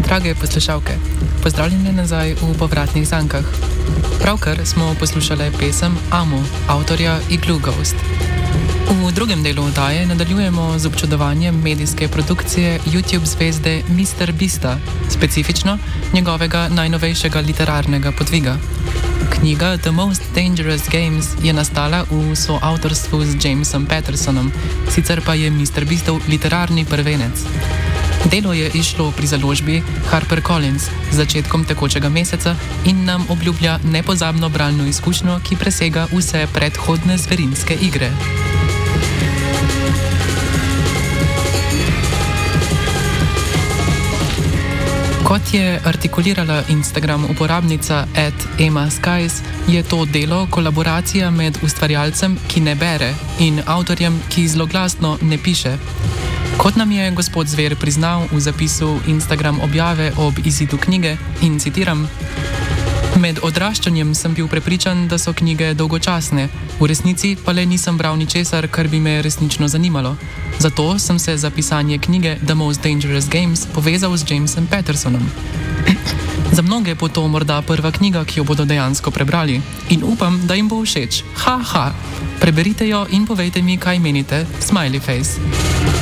Drage poslušalke, pozdravljeni nazaj v povratnih zankah. Pravkar smo poslušali pesem Amo, avtorja Igloo Ghost. V drugem delu oddaje nadaljujemo z občudovanjem medijske produkcije YouTube zvezde Mr. Beasta, specifično njegovega najnovejšega literarnega podviga. Knjiga The Most Dangerous Games je nastala v soavtorstvu z Jamesom Pattersonom, sicer pa je Mr. Beastov literarni prvenec. Delo je izšlo pri založbi HarperCollins z začetkom tekočega meseca in nam obljublja nepozabno bralno izkušnjo, ki presega vse predhodne zverinske igre. Kot je artikulirala Instagram uporabnica @EmaSkies, je to delo kolaboracija med ustvarjalcem, ki ne bere, in avtorjem, ki zloglasno ne piše. Kot nam je gospod Zver priznal v zapisu Instagram objave ob izidu knjige, in citiram: "Med odraščanjem sem bil prepričan, da so knjige dolgočasne, v resnici pa le nisem bral ničesar, kar bi me resnično zanimalo. Zato sem se za pisanje knjige The Most Dangerous Games povezal z Jamesom Pattersonom. Za mnoge bo to morda prva knjiga, ki jo bodo dejansko prebrali, in upam, da jim bo všeč. Ha, ha. Preberite jo in povejte mi, kaj menite. Smiley face."